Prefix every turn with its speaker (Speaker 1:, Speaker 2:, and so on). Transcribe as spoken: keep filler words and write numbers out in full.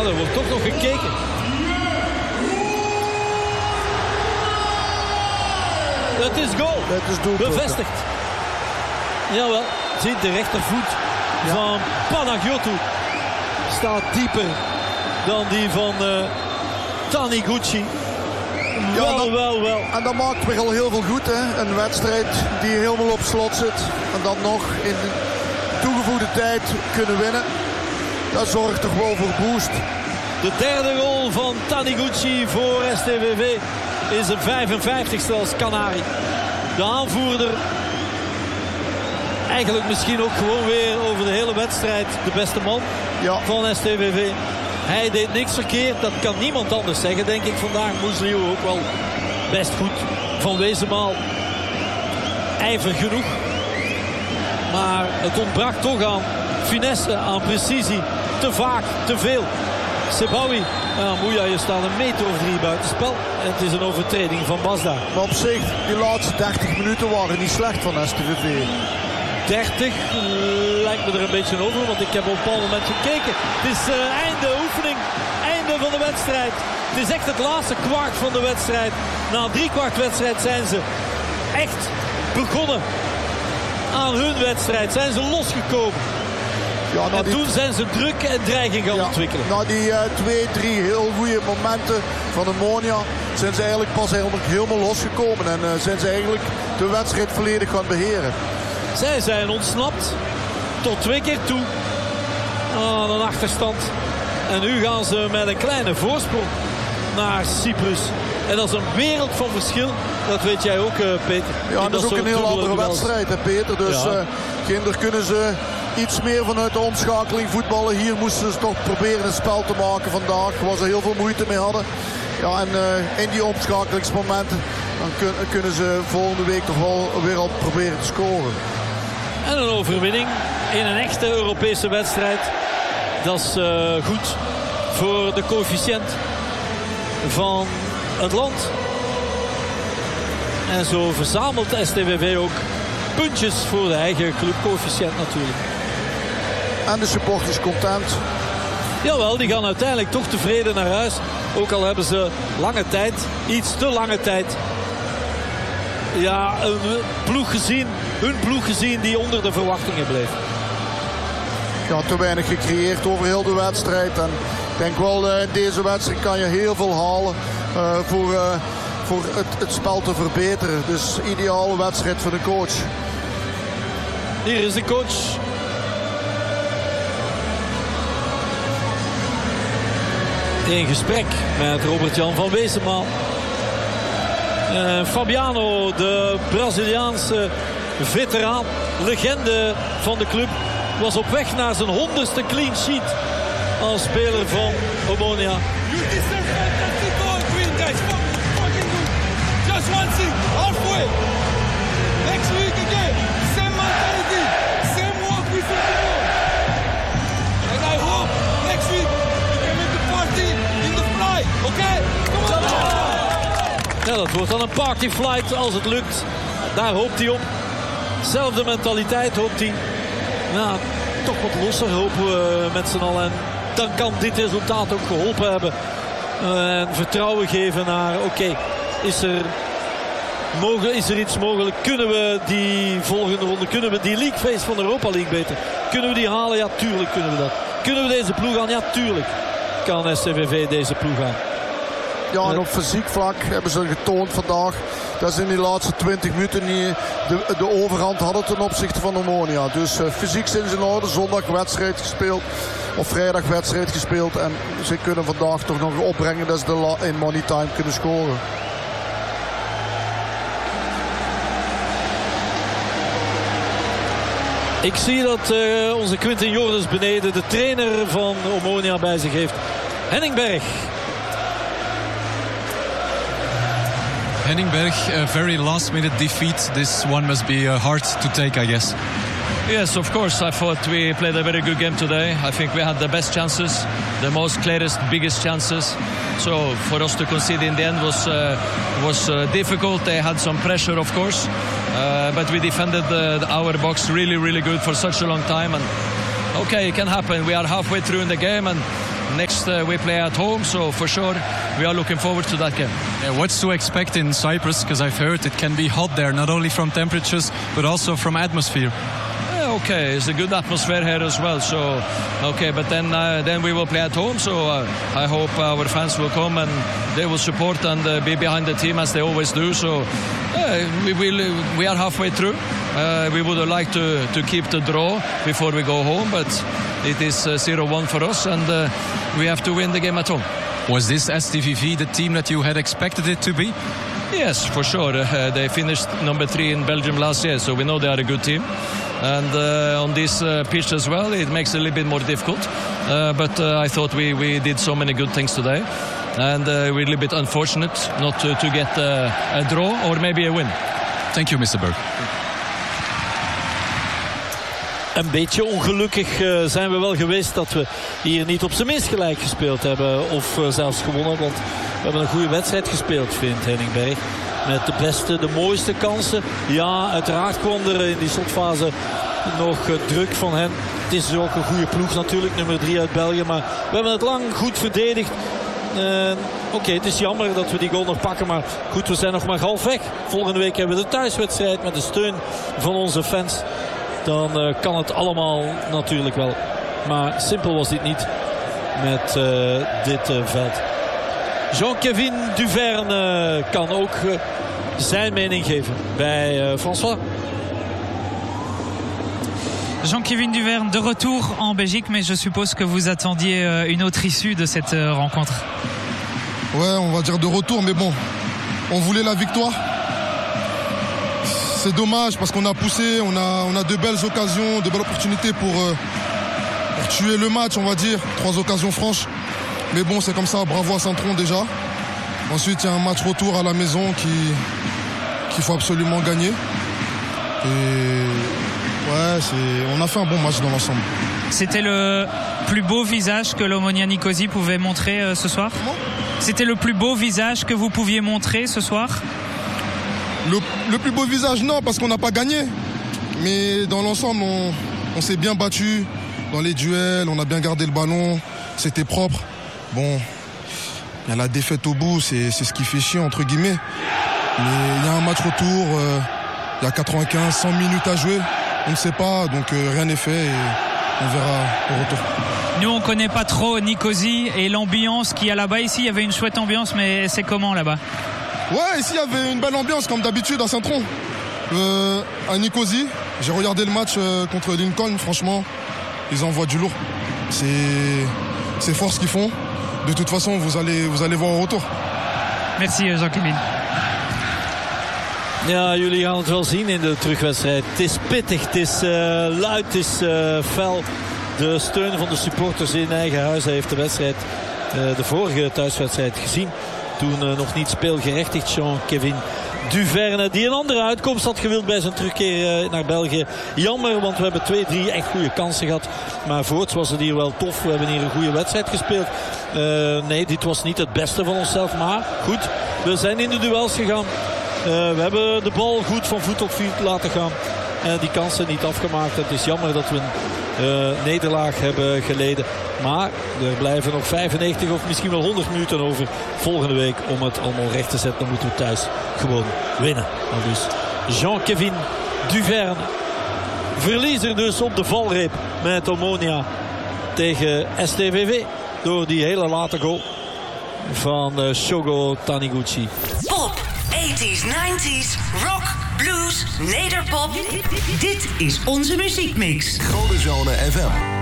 Speaker 1: er wordt toch nog gekeken. Het is goal.
Speaker 2: Het is doelpunt.
Speaker 1: Bevestigd. Jawel, ziet de rechtervoet ja. van Panagiottou staat dieper dan die van uh, Taniguchi.
Speaker 2: Ja,
Speaker 1: wel,
Speaker 2: dat,
Speaker 1: wel, wel.
Speaker 2: En dat maakt weer al heel veel goed. Hè? Een wedstrijd die helemaal op slot zit. En dan nog in de toegevoegde tijd kunnen winnen. Dat zorgt toch wel voor boost.
Speaker 1: De derde goal van Taniguchi voor S T V V is de vijfenvijftigste als Canari. De aanvoerder. Eigenlijk misschien ook gewoon weer over de hele wedstrijd de beste man ja. van S T V V. Hij deed niks verkeerd. Dat kan niemand anders zeggen, denk ik vandaag. Musliu ook wel best goed. Van Wezenmaal ijver genoeg. Maar het ontbrak toch aan finesse, aan precisie. Te vaak, te veel. Sebawi. Ja, Mouya, je staat een meter of drie buitenspel. En het is een overtreding van Basda.
Speaker 2: Maar op zich, die laatste dertig minuten waren niet slecht van S T V V.
Speaker 1: dertig lijkt me er een beetje over, want ik heb op een bepaald moment gekeken. Het is uh, einde oefening, einde van de wedstrijd. Het is echt het laatste kwart van de wedstrijd. Na een drie kwart wedstrijd zijn ze echt begonnen aan hun wedstrijd. Zijn ze losgekomen. Ja, en die... toen zijn ze druk en dreiging gaan ja, ontwikkelen.
Speaker 2: Na die uh, twee, drie heel goede momenten van Omonia zijn ze eigenlijk pas eigenlijk helemaal losgekomen. En uh, zijn ze eigenlijk de wedstrijd volledig gaan beheren.
Speaker 1: Zij zijn ontsnapt tot twee keer toe aan een achterstand. En nu gaan ze met een kleine voorsprong naar Cyprus. En dat is een wereld van verschil. Dat weet jij ook, uh, Peter.
Speaker 2: Ja, en dat is ook een heel andere wedstrijd, hè, Peter. Dus ja. uh, kinder kunnen ze iets meer vanuit de omschakeling voetballen. Hier moesten ze toch proberen een spel te maken vandaag. Waar ze heel veel moeite mee hadden. Ja, en uh, in die omschakelingsmomenten dan kun, kunnen ze volgende week toch wel weer al proberen te scoren.
Speaker 1: En een overwinning in een echte Europese wedstrijd. Dat is uh, goed voor de coëfficiënt van het land. En zo verzamelt S T V V ook puntjes voor de eigen club. Coëfficiënt natuurlijk.
Speaker 2: En de supporters content.
Speaker 1: Jawel, die gaan uiteindelijk toch tevreden naar huis. Ook al hebben ze lange tijd, iets te lange tijd, ja, een ploeg gezien, hun ploeg gezien die onder de verwachtingen bleef.
Speaker 2: Ja, te weinig gecreëerd over heel de wedstrijd. En ik denk wel, uh, in deze wedstrijd kan je heel veel halen uh, voor, uh, voor het, het spel te verbeteren. Dus ideale wedstrijd voor de coach.
Speaker 1: Hier is de coach. In gesprek met Robert-Jan van Wezenmaal. Uh, Fabiano, de Braziliaanse veteraan, legende van de club, was op weg naar zijn honderdste clean sheet als speler van Omonia.
Speaker 3: Just one thing, halfway. Next week again, same mentality, same work with the ball. And I hope next week we can make the party in the fly, okay? Come on!
Speaker 1: Ja, dat wordt dan een party flight als het lukt. Daar hoopt hij op. Zelfde mentaliteit hoopt hij. Ja, toch wat losser hopen we met z'n allen. En dan kan dit resultaat ook geholpen hebben. En vertrouwen geven naar, oké, okay, is er... Mogen, is er iets mogelijk? Kunnen we die volgende ronde, kunnen we die league phase van de Europa League beter? Kunnen we die halen? Ja, tuurlijk kunnen we dat. Kunnen we deze ploeg aan? Ja, tuurlijk kan S T V V deze ploeg aan.
Speaker 2: Ja, en op fysiek vlak hebben ze getoond vandaag dat ze in die laatste twintig minuten niet de, de overhand hadden ten opzichte van Omonia. Dus uh, fysiek zijn ze in orde. Zondag wedstrijd gespeeld. Of vrijdag wedstrijd gespeeld. En ze kunnen vandaag toch nog opbrengen dat ze de in money time kunnen scoren.
Speaker 1: Ik zie dat uh, onze Quinten Jordens beneden de trainer van Omonia bij zich heeft. Henning Berg.
Speaker 4: Henning Berg, a very last minute defeat. This one must be uh, hard to take, I guess.
Speaker 5: Yes, of course. I thought we played a very good game today. I think we had the best chances, the most clearest, biggest chances. So for us to concede in the end was uh, was uh, difficult. They had some pressure, of course, uh, but we defended the, the, our box really, really good for such a long time. And okay, it can happen. We are halfway through in the game, and next uh, we play at home, so for sure we are looking forward to that game.
Speaker 4: Yeah, what's to expect in Cyprus? Because I've heard it can be hot there, not only from temperatures, but also from atmosphere.
Speaker 5: Yeah, okay, it's a good atmosphere here as well. So, okay, but then uh, then we will play at home. So uh, I hope our fans will come and they will support and uh, be behind the team as they always do. So uh, we will. We are halfway through. Uh, we would have liked to to keep the draw before we go home, but it is zero one for us, and uh, we have to win the game at home.
Speaker 4: Was this S T V V the team that you had expected it to be?
Speaker 5: Yes, for sure. Uh, they finished number three in Belgium last year, so we know they are a good team. And uh, on this uh, pitch as well, it makes it a little bit more difficult. Uh, but uh, I thought we, we did so many good things today. And uh, we're a little bit unfortunate not to, to get uh, a draw or maybe a win.
Speaker 4: Thank you, mister Berg.
Speaker 1: Een beetje ongelukkig uh, zijn we wel geweest dat we hier niet op zijn minst gelijk gespeeld hebben. Of uh, zelfs gewonnen. Want we hebben een goede wedstrijd gespeeld, vindt Henningberg. Met de beste, de mooiste kansen. Ja, uiteraard kwam er in die slotfase nog uh, druk van hen. Het is ook een goede ploeg natuurlijk, nummer drie uit België. Maar we hebben het lang goed verdedigd. Uh, Oké, okay, het is jammer dat we die goal nog pakken. Maar goed, we zijn nog maar half weg. Volgende week hebben we de thuiswedstrijd met de steun van onze fans. Dan uh, kan het allemaal natuurlijk wel. Maar simpel was dit niet met uh, dit uh, veld. Jean-Kevin Duverne uh, kan ook uh, zijn mening geven bij uh, François.
Speaker 6: Jean-Kevin Duverne de retour en Belgique, mais je suppose que vous attendiez euh, une autre issue de cette euh, rencontre.
Speaker 7: Ouais, on va dire de retour, mais bon, on voulait la victoire. C'est dommage parce qu'on a poussé, on a, on a de belles occasions, de belles opportunités pour, euh, pour tuer le match, on va dire. Trois occasions franches. Mais bon, c'est comme ça, bravo à Saint-Tron déjà. Ensuite, il y a un match retour à la maison qui, qu'il faut absolument gagner. Et ouais, c'est, on a fait un bon match dans l'ensemble.
Speaker 6: C'était le plus beau visage que l'Omonia Nicosie pouvait montrer euh, ce soir.
Speaker 7: Comment ?
Speaker 6: C'était le plus beau visage que vous pouviez montrer ce soir.
Speaker 7: Le, le plus beau visage, non, parce qu'on n'a pas gagné. Mais dans l'ensemble, on, on s'est bien battu dans les duels, on a bien gardé le ballon, c'était propre. Bon, il y a la défaite au bout, c'est, c'est ce qui fait chier, entre guillemets. Mais il y a un match retour, euh, il y a quatre-vingt-quinze, cent minutes à jouer, on ne sait pas, donc euh, rien n'est fait et on verra au retour.
Speaker 6: Nous, on connaît pas trop Nicosie et l'ambiance qu'il y a là-bas. Ici, il y avait une chouette ambiance, mais c'est comment là-bas ?
Speaker 7: Ouais, ici il y avait une belle ambiance comme d'habitude à Saint-Tron. Euh, à Nicosie, j'ai regardé le match euh, contre Lincoln, franchement, ils envoient du lourd. C'est, c'est fort ce qu'ils font. De toute façon, vous allez, vous allez voir au retour.
Speaker 6: Merci Jean-Kevin.
Speaker 1: Ja, jullie gaan het wel zien in de terugwedstrijd. Het is pittig, het is uh, luid, het is uh, fel. De steun van de supporters in eigen huis. Hij heeft de wedstrijd, uh, de vorige thuiswedstrijd gezien. Toen uh, nog niet speelgerechtigd Jean-Kevin Duverne. Die een andere uitkomst had gewild bij zijn terugkeer uh, naar België. Jammer, want we hebben twee, drie echt goede kansen gehad. Maar voorts was het hier wel tof. We hebben hier een goede wedstrijd gespeeld. Uh, nee, dit was niet het beste van onszelf. Maar goed, we zijn in de duels gegaan. Uh, we hebben de bal goed van voet tot voet laten gaan. En die kansen niet afgemaakt. Het is jammer dat we een uh, nederlaag hebben geleden. Maar er blijven nog vijfennegentig of misschien wel honderd minuten over volgende week om het allemaal recht te zetten. Dan moeten we thuis gewoon winnen. En dus Jean-Kevin Duverne. Verliezer dus op de valreep met Omonia tegen S T V V. Door die hele late goal van uh, Shogo Taniguchi.
Speaker 8: Pop, tachtiger, negentiger, rock, blues, nederpop. Dit is onze muziekmix.
Speaker 9: Golden Zone F M.